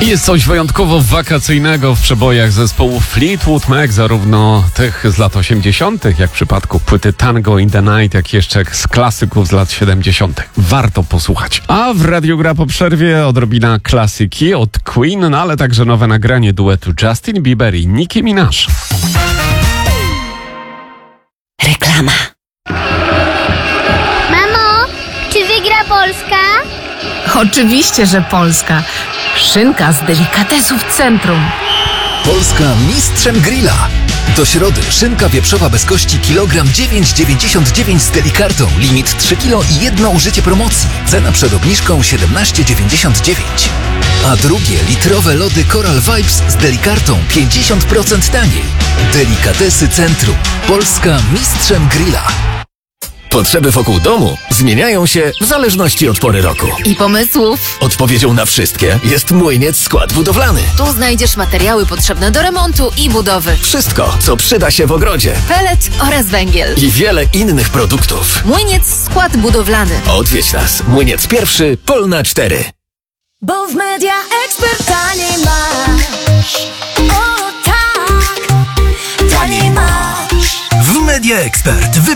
Jest coś wyjątkowo wakacyjnego w przebojach zespołu Fleetwood Mac, zarówno tych z lat 80., jak w przypadku płyty Tango in the Night, jak jeszcze z klasyków z lat 70. Warto posłuchać. A w Radiu Gra po przerwie odrobina klasyki od Queen, no ale także nowe nagranie duetu Justin Bieber i Nicki Minaj. Reklama. Mamo, czy wygra Polska? Oczywiście, że Polska. Szynka z delikatesów centrum. Polska mistrzem grilla. Do środy szynka wieprzowa bez kości kilogram 9,99 z delikartą. Limit 3 kg i jedno użycie promocji. Cena przed obniżką 17,99. A drugie litrowe lody Coral Vibes z delikartą 50% taniej. Delikatesy centrum. Polska mistrzem grilla. Potrzeby wokół domu zmieniają się w zależności od pory roku. I pomysłów. Odpowiedzią na wszystkie jest Młyniec Skład Budowlany. Tu znajdziesz materiały potrzebne do remontu i budowy. Wszystko, co przyda się w ogrodzie. Pelet oraz węgiel. I wiele innych produktów. Młyniec Skład Budowlany. Odwiedź nas. Młyniec pierwszy, Polna 4. Bo w Media Expert taniej masz. O tak, taniej masz. W Media Expert